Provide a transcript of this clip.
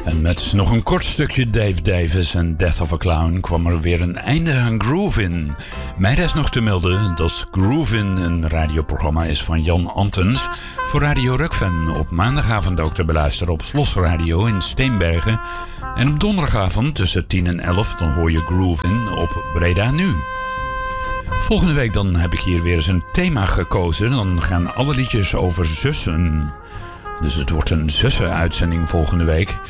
En met nog een kort stukje Dave Davis en Death of a Clown kwam er weer een einde aan Groovin. Mij rest nog te melden dat Groovin een radioprogramma is van Jan Antens voor Radio Rukven. Op maandagavond ook te beluisteren op Slos Radio in Steenbergen. En op donderdagavond tussen 10 en 11 dan hoor je Groovin op Breda Nu. Volgende week dan heb ik hier weer eens een thema gekozen. Dan gaan alle liedjes over zussen. Dus het wordt een zussen-uitzending volgende week.